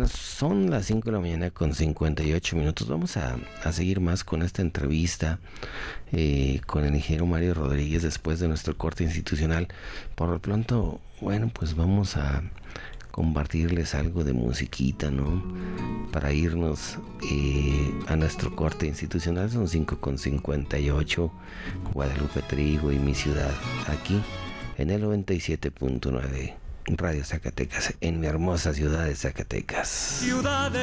Bueno, son las 5 de la mañana con 58 minutos. Vamos a seguir más con esta entrevista con el ingeniero Mario Rodríguez después de nuestro corte institucional. Por lo pronto, bueno, pues vamos a compartirles algo de musiquita, ¿no? Para irnos a nuestro corte institucional. Son 5 con 58, Guadalupe Trigo y mi ciudad, aquí en el 97.9 Radio Zacatecas, en mi hermosa ciudad de Zacatecas. Ciudad